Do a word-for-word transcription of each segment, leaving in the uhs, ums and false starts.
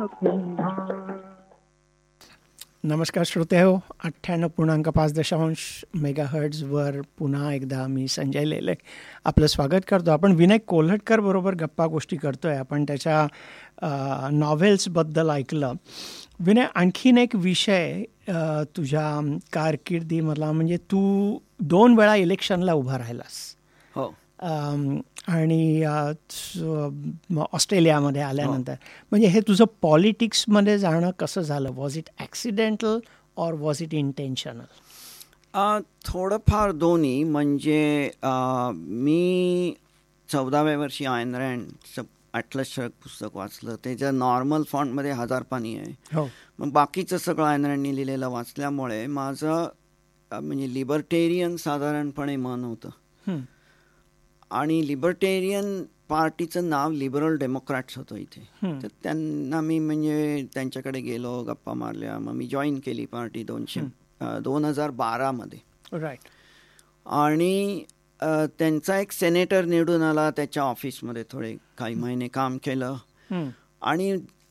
नमस्कार श्रोते हो, अठ्ठ्याण्णव पूर्णांक पाच दशांश मेगाहर्ट्झवर पुन्हा एकदा मी संजय लेले आपलं स्वागत करतो. आपण विनय कोल्हटकर बरोबर गप्पा गोष्टी करतो आहे. आपण त्याच्या नॉव्हेल्सबद्दल ऐकलं. विनय, आणखीन एक विषय तुझ्या कारकिर्दीमधला म्हणजे तू दोन वेळा इलेक्शनला उभा राहिलास. हो. आणि ऑस्ट्रेलियामध्ये आल्यानंतर म्हणजे हे तुझं पॉलिटिक्समध्ये जाणं कसं झालं? Was it accidental or was it इंटेन्शनल? थोडंफार दोन्ही. म्हणजे मी चौदाव्या वर्षी आयन रँडचं ॲटलस शरक पुस्तक वाचलं. त्याच्या नॉर्मल फॉन्टमध्ये हजार पानी आहे. हो. मग बाकीचं सगळं आयन रँडनी लिहिलेलं वाचल्यामुळे माझं म्हणजे लिबर्टेरियन साधारणपणे मन होतं. आणि लिबर्टेरियन पार्टीचं नाव लिबरल डेमोक्रॅट्स होतं इथे. तर त्यांना मी म्हणजे त्यांच्याकडे गेलो, गप्पा मारल्या. मग मी जॉईन केली पार्टी दोनशे दोन हजार बारामध्ये. राईट. आणि त्यांचा एक सेनेटर निवडून आला. त्याच्या ऑफिसमध्ये थोडे काही महिने काम केलं. आणि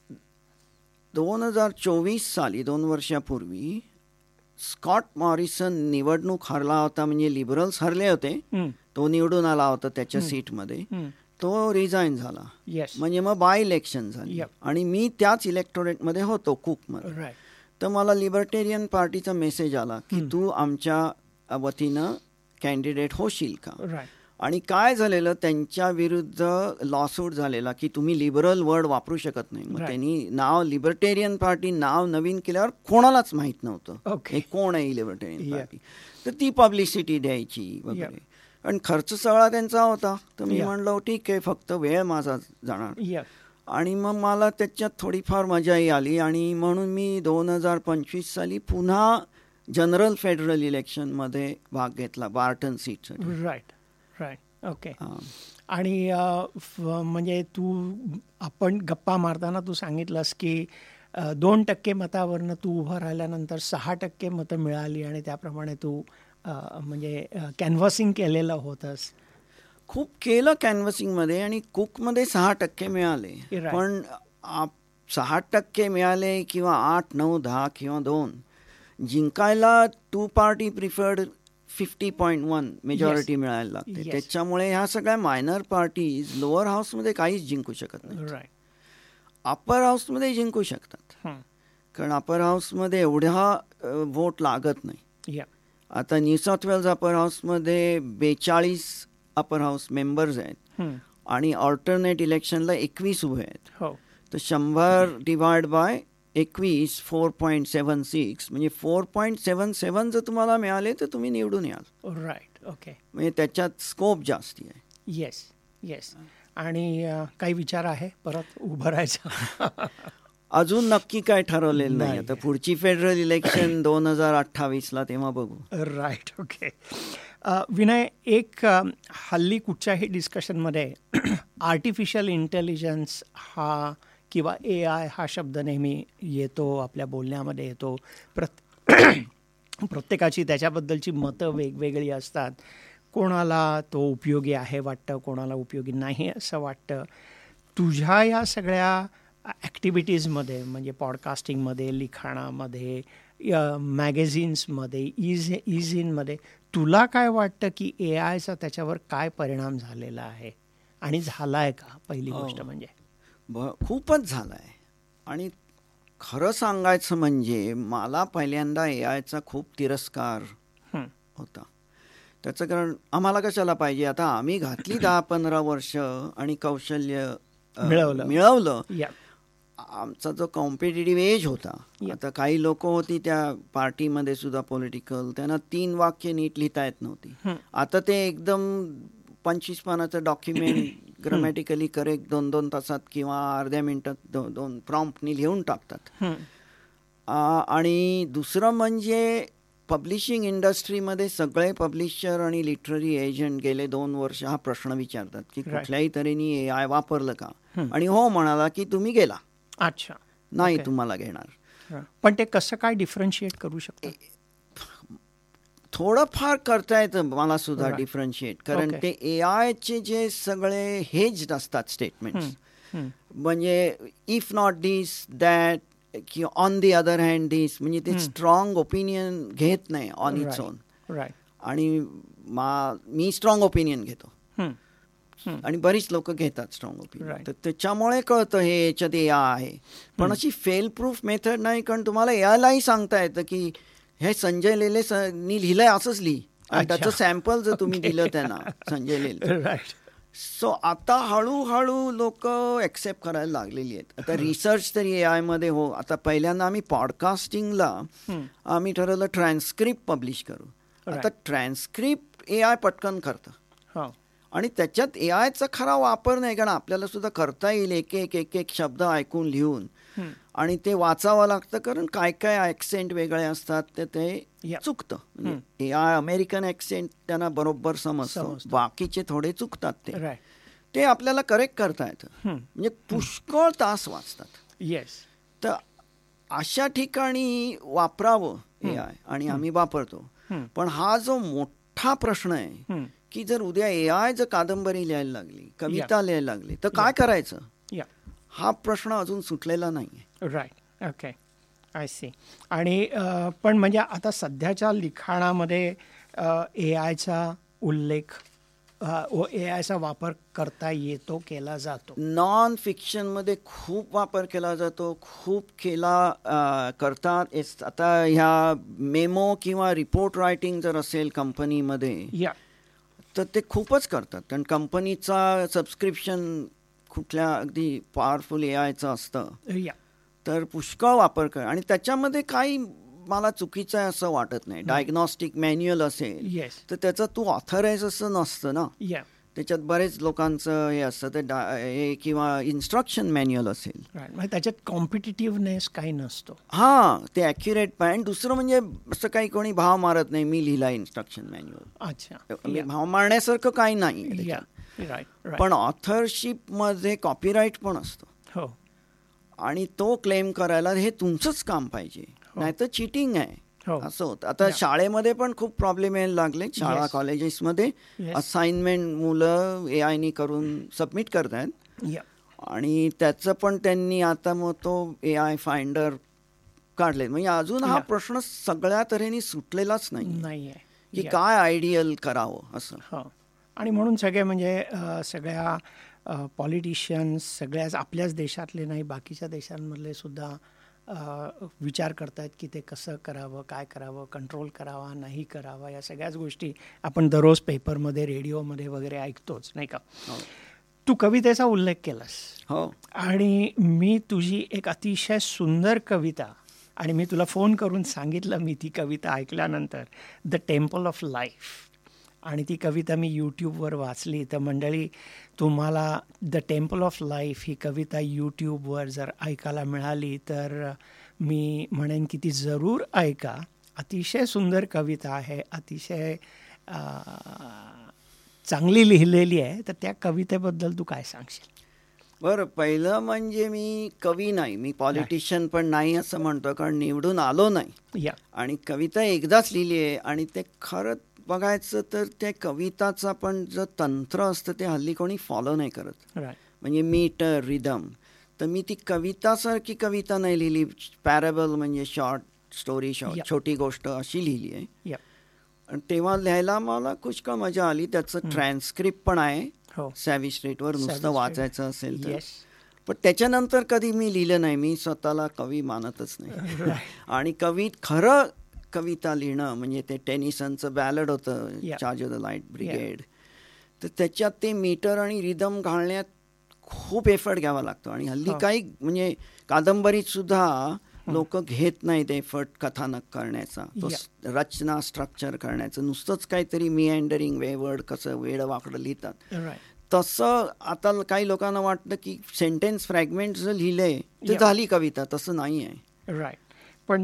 दोन हजार चोवीस साली दोन वर्षापूर्वी स्कॉट मॉरिसन निवडणूक हरला होता. म्हणजे लिबरल्स हरले होते, तो निवडून आला होता त्याच्या सीटमध्ये. तो रिझाईन झाला. म्हणजे मग बाय इलेक्शन झाली. आणि मी त्याच इलेक्टोरेटमध्ये होतो, कुकमध्ये. तर मला लिबर्टेरियन पार्टीचा मेसेज आला की तू आमच्या वतीनं कॅन्डिडेट होशील का. आणि काय झालेलं, त्यांच्या विरुद्ध लॉसूट झालेला की तुम्ही लिबरल वर्ड वापरू शकत नाही. मग त्यांनी नाव लिबर्टेरियन पार्टी नाव नवीन केल्यावर कोणालाच माहीत नव्हतं हे कोण आहे लिबर्टेरियन पार्टी. तर ती पब्लिसिटी द्यायची वगैरे. आणि खर्च सगळा त्यांचा होता. तर मी म्हणलो ठीक आहे, फक्त वेळ माझा जाणार. आणि मग मला त्याच्यात थोडीफार मजाही आली. आणि म्हणून मी दोन हजार पंचवीस साली पुन्हा जनरल फेडरल इलेक्शनमध्ये भाग घेतला बार्टन सीटसाठी. Right right. ओके. आणि म्हणजे तू आपण गप्पा मारताना तू सांगितलंस की दोन टक्के मतावरनं तू उभं राहिल्यानंतर सहा टक्के मतं मिळाली आणि त्याप्रमाणे तू म्हणजे कॅनव्हासिंग केलेलं होतंस. खूप केलं कॅनव्हासिंगमध्ये. आणि कुकमध्ये सहा टक्के मिळाले. पण सहा टक्के मिळाले किंवा आठ नऊ दहा किंवा दोन, जिंकायला to party preferred fifty point one majority मिळायला लागते. त्याच्यामुळे ह्या सगळ्या मायनर पार्टीज लोअर हाऊसमध्ये काहीच जिंकू शकत नाही. अप्पर हाऊसमध्ये जिंकू शकतात, कारण अप्पर हाऊसमध्ये एवढ्या वोट लागत नाही. आता न्यू साऊथ वेल्स अपर हाऊसमध्ये बेचाळीस अपर हाऊस मेंबर्स आहेत आणि ऑल्टरनेट इलेक्शनला एकवीस उभे आहेत. तर शंभर डिवाइड बाय एकवीस फोर पॉईंट सेवन सिक्स म्हणजे फोर पॉईंट सेवन सेवन जर तुम्हाला मिळाले तर तुम्ही निवडून याल. राईट. ओके. म्हणजे त्याच्यात स्कोप जास्ती आहे. Yes yes. आणि काही विचार आहे परत उभं राहायचा? अजून नक्की काय ठरवलेलं नाही. आता पुढची फेडरल इलेक्शन दोन हजार अठ्ठावीसला, तेव्हा बघू. राईट. ओके. विनय, एक हल्ली कुठच्याही डिस्कशनमध्ये आर्टिफिशियल इंटेलिजन्स हा किंवा ए आय हा शब्द नेहमी येतो, आपल्या बोलण्यामध्ये येतो. प्रत प्रत्येकाची त्याच्याबद्दलची मतं वेगवेगळी असतात. कोणाला तो उपयोगी आहे वाटतं, कोणाला उपयोगी नाही असं वाटतं. तुझ्या या सगळ्या ॲक्टिव्हिटीजमध्ये म्हणजे पॉडकास्टिंगमध्ये, लिखाणामध्ये, मॅगझिन्समध्ये, इज इज इनमध्ये तुला काय वाटतं की ए आयचा त्याच्यावर काय परिणाम झालेला आहे आणि झाला आहे का? पहिली गोष्ट म्हणजे ब खूपच झाला आहे. आणि खरं सांगायचं म्हणजे मला पहिल्यांदा ए आयचा खूप तिरस्कार होता. त्याचं कारण आम्हाला कशाला पाहिजे, आता आम्ही घातली दहा पंधरा वर्ष आणि कौशल्य मिळवलं मिळवलं आमचा जो कॉम्पिटिटिव्ह एज होता. आता काही लोक होती त्या पार्टीमध्ये सुद्धा पॉलिटिकल, त्यांना तीन वाक्य नीट लिहिता येत नव्हती. आता ते एकदम पंचवीस पानाचं डॉक्युमेंट ग्रामॅटिकली करेक्ट दोन दोन तासात किंवा अर्ध्या मिनिटात दो, दोन प्रॉम्प्टनी लिहून टाकतात. आणि दुसरं म्हणजे पब्लिशिंग इंडस्ट्रीमध्ये सगळे पब्लिशर आणि लिटररी एजंट गेले दोन वर्ष हा प्रश्न विचारतात की कुठल्याही तऱ्हेने ए आय वापरलं का, आणि हो म्हणाला की तुम्ही गेला. अच्छा. नाही तुम्हाला घेणार. पण ते कसं काय डिफरन्शिएट करू शकतो? थोडंफार करता येतं मला सुद्धा डिफरन्शिएट, कारण ते ए आयचे जे सगळे हेज असतात स्टेटमेंट्स म्हणजे इफ नॉट दिस दॅट किंवा ऑन दी अदर हँड दिस, म्हणजे ते स्ट्रॉंग ओपिनियन घेत नाही ऑन इट्स ओन. आणि मा मी स्ट्रॉंग ओपिनियन घेतो आणि बरीच लोक घेतात स्ट्रॉंग ओपिनियन. तर त्याच्यामुळे कळतं हे याच्यात ए आय आहे. पण अशी फेल प्रूफ मेथड नाही, कारण तुम्हाला ए आयलाही सांगता येतं की हे संजय लेले नी लिहिलंय असंच लिही, आणि त्याचं सॅम्पल जर तुम्ही दिलं त्यांना संजय लेले. सो आता हळूहळू लोक ऍक्सेप्ट करायला लागलेली आहेत. आता रिसर्च तरी ए आय मध्ये हो. आता पहिल्यांदा आम्ही पॉडकास्टिंगला आम्ही ठरवलं ट्रान्सक्रिप्ट पब्लिश करू. आता ट्रान्सक्रिप्ट ए आय पटकन करतं आणि त्याच्यात ए आयचा खरा वापर नाही, कारण आपल्याला सुद्धा करता येईल एक एक एक एक शब्द ऐकून लिहून, आणि ते वाचावं लागतं कारण काय काय ॲक्सेंट वेगळे असतात ते ते चुकतं. म्हणजे ए आय अमेरिकन ॲक्सेंट त्यांना बरोबर समजतं, बाकीचे थोडे चुकतात. ते ते आपल्याला करेक्ट करता येतं. म्हणजे पुष्कळ तास वाचतात. येस. तर अशा ठिकाणी वापरावं ए आय, आणि आम्ही वापरतो. पण हा जो मोठा प्रश्न आहे की जर उद्या ए आय जर कादंबरी लिहायला लागली, कविता लिहायला लागली, तर काय करायचं, हा प्रश्न अजून सुटलेला नाही. राईट. Okay, I C. आणि पण म्हणजे आता सध्याच्या लिखाणामध्ये ए आयचा उल्लेख, ए आयचा वापर करता येतो, केला जातो. नॉन फिक्शनमध्ये खूप वापर केला जातो, खूप केला करतात. आता ह्या मेमो किंवा रिपोर्ट रायटिंग जर असेल कंपनीमध्ये तर ते खूपच करतात, कारण कंपनीचा सबस्क्रिप्शन कुठल्या अगदी पॉवरफुल ए आयचं असतं. तर पुष्कळ वापर कर, आणि त्याच्यामध्ये काही मला चुकीचं आहे असं वाटत नाही. डायग्नॉस्टिक मॅन्युअल असेल तर त्याचं तू ऑथराईज असं नसतं ना, त्याच्यात बरेच लोकांचं हे असतं ते हे, किंवा इन्स्ट्रक्शन मॅन्युअल असेल त्याच्यात कॉम्पिटिटिव्हनेस काही नसतो. हां, ते ॲक्युरेट पाहिजे. आणि दुसरं म्हणजे असं काही कोणी भाव मारत नाही, मी लिहिला इन्स्ट्रक्शन मॅन्युअल. अच्छा, भाव मारण्यासारखं काही नाही. पण ऑथरशिपमध्ये कॉपीराईट पण असतो. हो. आणि तो क्लेम करायला हे तुमचंच काम पाहिजे, नाही तर चिटिंग आहे असं होतं. आता शाळेमध्ये पण खूप प्रॉब्लेम यायला लागले. शाळा कॉलेजेसमध्ये असाइनमेंट मुलं ए आयनी करून सबमिट करतायत, आणि त्याचं पण त्यांनी आता मग तो ए आय फाइंडर काढले. म्हणजे अजून हा प्रश्न सगळ्या तऱ्हेने सुटलेलाच नाही की काय आयडियल करावं असं. आणि म्हणून सगळे म्हणजे सगळ्या पॉलिटिशियन्स सगळ्याच आपल्याच देशातले नाही, बाकीच्या देशांमधले सुद्धा विचार करतायत की ते कसं करावं, काय करावं, कंट्रोल करावा, नाही करावा. या सगळ्याच गोष्टी आपण दररोज पेपरमध्ये, रेडिओमध्ये वगैरे ऐकतोच, नाही का. तू कवितेचा उल्लेख केलास. हो. आणि मी तुझी एक अतिशय सुंदर कविता, आणि मी तुला फोन करून सांगितलं मी ती कविता ऐकल्यानंतर, द टेम्पल ऑफ लाईफ, आणि ती कविता मी यूट्यूबवर वाचली. तर मंडळी, तुम्हाला द टेम्पल ऑफ लाईफ ही कविता यूट्यूबवर जर ऐकायला मिळाली तर मी म्हणेन की ती जरूर ऐका. अतिशय सुंदर कविता आहे, अतिशय चांगली लिहिलेली आहे. तर त्या कवितेबद्दल तू काय सांगशील? बरं, पहिलं म्हणजे मी कवी नाही, मी पॉलिटिशियन पण नाही असं म्हणतो, कारण निवडून आलो नाही. आणि कविता एकदाच लिहिली आहे, आणि ते खरं बघायचं तर त्या कविताचा पण जो तंत्र असतं ते हल्ली कोणी फॉलो नाही करत. म्हणजे मीटर, रिदम. तर मी ती कवितासारखी कविता नाही लिहिली. पॅरेबल म्हणजे शॉर्ट स्टोरी, शॉर्ट छोटी गोष्ट अशी लिहिली आहे. आणि तेव्हा लिहायला मला पुष्कळ मजा आली. त्याचं ट्रान्सक्रिप्ट पण आहे सॅव्ही स्ट्रीटवर, नुसतं वाचायचं असेल तर. पण त्याच्यानंतर कधी मी लिहिलं नाही. मी स्वतःला कवी मानतच नाही. आणि कवी खरं कविता लिहिणं म्हणजे ते टेनिसनचं बॅलड होतं, charge of the light brigade. तर त्याच्यात ते मीटर आणि रिदम घालण्यात खूप एफर्ट घ्यावा लागतो. आणि हल्ली काही म्हणजे कादंबरीत सुद्धा लोक घेत नाहीत एफर्ट कथानक करण्याचा, तो रचना स्ट्रक्चर करण्याचं. नुसतंच काहीतरी मिएंडरिंग वेवर्ड कसं वेड वाकडं लिहितात. तसं आता काही लोकांना वाटतं की सेंटेन्स फ्रॅगमेंट जर लिहिलंय तर झाली कविता. तसं नाही आहे. राईट. पण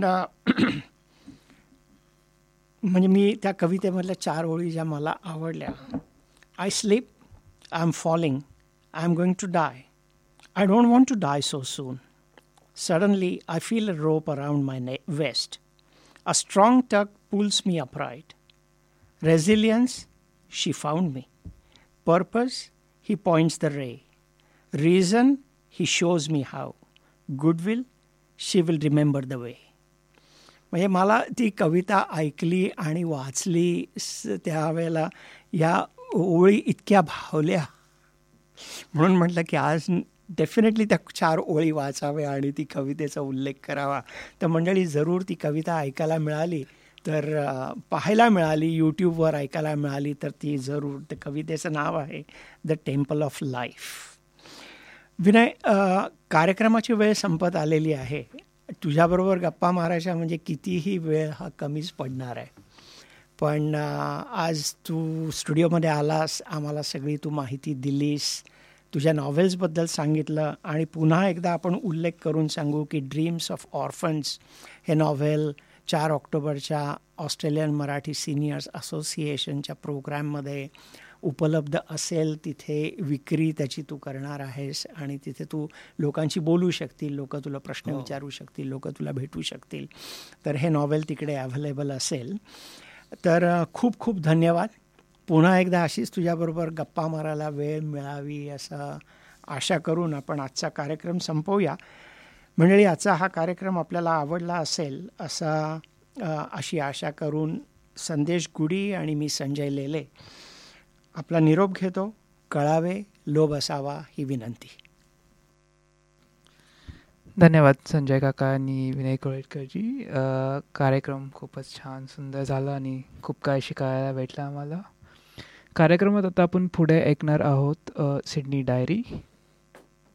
म्हणजे मी त्या कवितेमधल्या चार ओळी ज्या मला आवडल्या, I sleep, I am falling, I am going to dye, I don't want to dye so soon, suddenly I feel a rope around माय ने waste, a strong tug pools me upright, resilience she found me, purpose he points the ray, reason he shows me how goodwill she will remember the way. म्हणजे मला ती कविता ऐकली आणि वाचली त्यावेळेला या ओळी इतक्या भावल्या म्हणून म्हटलं की आज डेफिनेटली त्या चार ओळी वाचाव्या आणि ती कवितेचा उल्लेख करावा. तर मंडळी जरूर ती कविता ऐकायला मिळाली तर पाहायला मिळाली, यूट्यूबवर ऐकायला मिळाली तर ती जरूर. त्या कवितेचं नाव आहे the temple of life. Vinay, कार्यक्रमाची वेळ संपत आलेली आहे. तुझ्याबरोबर गप्पा मारायच्या म्हणजे कितीही वेळ हा कमीच पडणार आहे. पण आज तू स्टुडिओमध्ये आलास, आम्हाला सगळी तू माहिती दिलीस, तुझ्या नॉव्हेल्सबद्दल सांगितलं आणि पुन्हा एकदा आपण उल्लेख करून सांगू की ड्रीम्स ऑफ ऑर्फन्स हे नॉव्हेल चार ऑक्टोबरच्या ऑस्ट्रेलियन मराठी सिनियर्स असोसिएशनच्या प्रोग्रॅममध्ये उपलब्ध असेल. तिथे विक्री त्याची तू करणार आहेस आणि तिथे तू लोकांशी बोलू शकतील, लोक तुला प्रश्न हो. विचारू शकतील, लोक तुला भेटू शकतील. तर हे नॉव्हेल तिकडे अव्हेलेबल असेल. तर खूप खूप धन्यवाद. पुन्हा एकदा अशीच तुझ्याबरोबर गप्पा मारायला वेळ मिळावी असं आशा करून आपण आजचा कार्यक्रम संपवूया. मंडळी, आजचा हा कार्यक्रम आपल्याला आवडला असेल असा अशी आशा करून संदेश गुडी आणि मी संजय लेले आपला निरोप घेतो. कळावे लोभ असावा ही विनंती. धन्यवाद संजय काका आणि विनय कोळेटकरजी. कार्यक्रम खूपच छान सुंदर झाला आणि खूप काय शिकायला भेटलं आम्हाला. कार्यक्रमात आता आपण पुढे ऐकणार आहोत सिडनी डायरी.